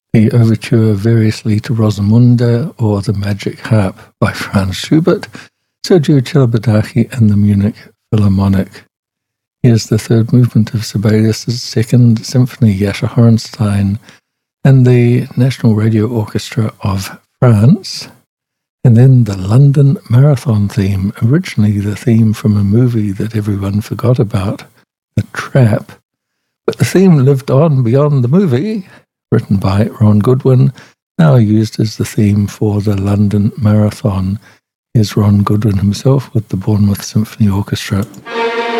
the overture variously to Rosamunde or the Magic Harp by Franz Schubert, Sergio Celibidache and the Munich Philharmonic. Here's the third movement of Sibelius' Second Symphony, Jascha Horenstein, and the National Radio Orchestra of France. And then the London Marathon theme, originally the theme from a movie that everyone forgot about, The Trap. But the theme lived on beyond the movie, written by Ron Goodwin, now used as the theme for the London Marathon. Here's Ron Goodwin himself with the Bournemouth Symphony Orchestra.